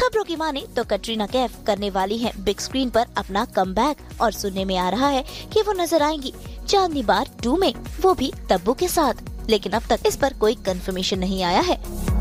खबरों की माने तो कटरीना कैफ करने वाली हैं बिग स्क्रीन पर अपना कमबैक और सुनने में आ रहा है कि वो नजर आएंगी चांदनी बार 2 में, वो भी तब्बू के साथ। लेकिन अब तक इस पर कोई कंफर्मेशन नहीं आया है।